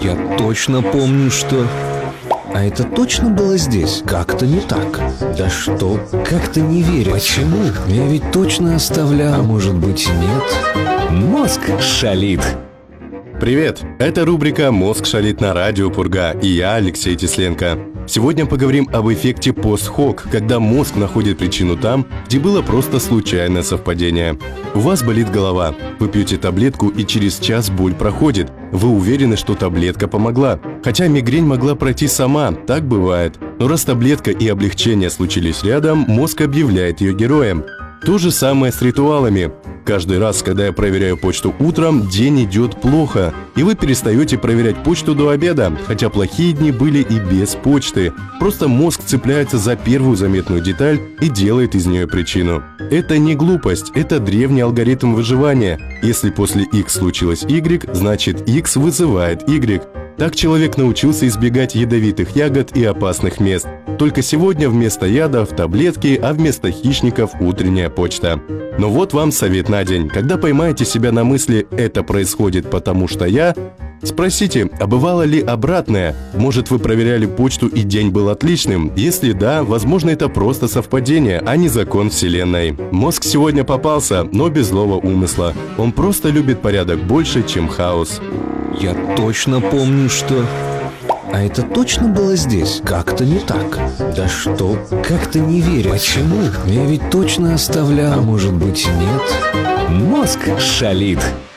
Я точно помню, что... А это точно было здесь? Как-то не так. Да что? Как-то не верю. Почему? Я ведь точно оставлял. А может быть, нет? Мозг шалит. Привет! Это рубрика «Мозг шалит» на радио Пурга, и я, Алексей Тесленко. Сегодня поговорим об эффекте пост-хок, когда мозг находит причину там, где было просто случайное совпадение. У вас болит голова, вы пьете таблетку, и через час боль проходит. Вы уверены, что таблетка помогла. Хотя мигрень могла пройти сама, так бывает. Но раз таблетка и облегчение случились рядом, мозг объявляет ее героем. То же самое с ритуалами. Каждый раз, когда я проверяю почту утром, день идет плохо, и вы перестаете проверять почту до обеда, хотя плохие дни были и без почты. Просто мозг цепляется за первую заметную деталь и делает из нее причину. Это не глупость, это древний алгоритм выживания. Если после X случилось Y, значит X вызывает Y. Так человек научился избегать ядовитых ягод и опасных мест. Только сегодня вместо ядов таблетки, а вместо хищников утренняя почта. Но вот вам совет на день. Когда поймаете себя на мысли «это происходит потому что я», спросите, а бывало ли обратное? Может, вы проверяли почту и день был отличным? Если да, возможно, это просто совпадение, а не закон вселенной. Мозг сегодня попался, но без злого умысла. Он просто любит порядок больше, чем хаос. Я точно помню, что... А это точно было здесь? Как-то не так. Да что? Как-то не верю. Почему? Я ведь точно оставлял. А может быть, нет? Мозг шалит.